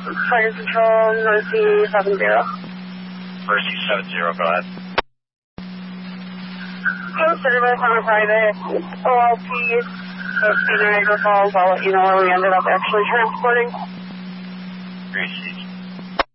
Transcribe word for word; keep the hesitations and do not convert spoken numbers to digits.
Fire Control, Mercy seven zero. Mercy seven zero, go ahead. Post service on a private O L P, Speed Niagara Falls. I'll let you know where we ended up actually transporting. Gracie